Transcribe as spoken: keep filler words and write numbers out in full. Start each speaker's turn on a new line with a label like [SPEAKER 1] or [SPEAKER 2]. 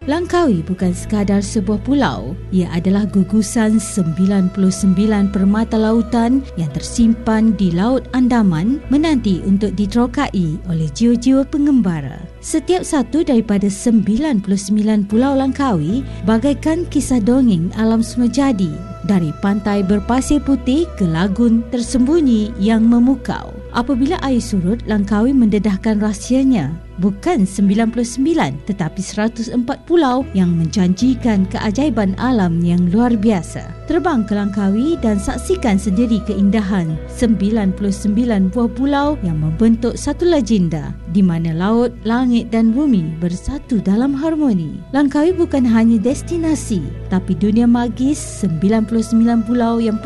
[SPEAKER 1] Langkawi bukan sekadar sebuah pulau. Ia adalah gugusan sembilan puluh sembilan permata lautan yang tersimpan di Laut Andaman menanti untuk diterokai oleh jiwa-jiwa pengembara. Setiap satu daripada sembilan puluh sembilan pulau Langkawi bagaikan kisah dongeng alam semula jadi, dari pantai berpasir putih ke lagun tersembunyi yang memukau. Apabila air surut, Langkawi mendedahkan rahsianya. Bukan sembilan puluh sembilan tetapi seratus empat pulau yang menjanjikan keajaiban alam yang luar biasa. Terbang ke Langkawi dan saksikan sendiri keindahan sembilan puluh sembilan buah pulau yang membentuk satu legenda di mana laut, langit dan bumi bersatu dalam harmoni. Langkawi bukan hanya destinasi tapi dunia magis sembilan puluh sembilan pulau yang